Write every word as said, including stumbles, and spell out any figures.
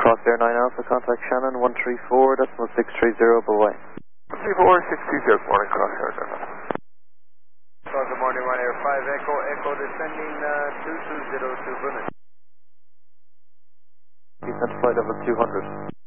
Crosshair nine Alpha, contact Shannon one three four, decimal six three zero, Bye. one three four, six three zero, good morning, Crosshair nine Alpha. So good morning, one air five Echo, Echo descending uh, two two zero to Boonen. Descent flight level two hundred.